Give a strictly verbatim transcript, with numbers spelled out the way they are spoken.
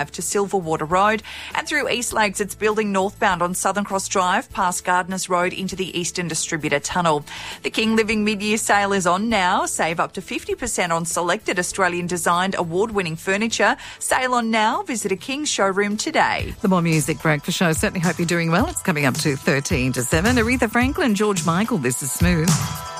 to Silverwater Road, and through East Lakes it's building northbound on Southern Cross Drive past Gardners Road into the Eastern Distributor Tunnel. The King Living mid-year sale is on now. Save up to fifty percent on selected Australian designed award-winning furniture. Sale on now. Visit a King showroom today. The More Music Breakfast Show. Certainly hope you're doing well. It's coming up to thirteen to seven. Aretha Franklin, George Michael, this is Smooth.